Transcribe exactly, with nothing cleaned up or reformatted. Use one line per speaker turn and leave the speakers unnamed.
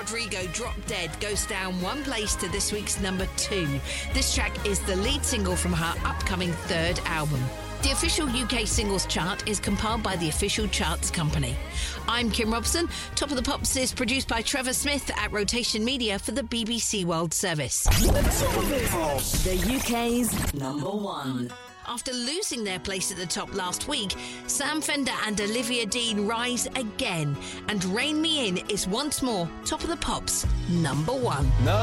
Rodrigo, Drop Dead, goes down one place to this week's number two. This track is the lead single from her upcoming third album. The official U K singles chart is compiled by the Official Charts Company. I'm Kim Robson. Top of the Pops is produced by Trevor Smith at Rotation Media for the B B C World Service.
The U K's number one.
After losing their place at the top last week, Sam Fender and Olivia Dean rise again, and Rain Me In is once more Top of the Pops number one. No.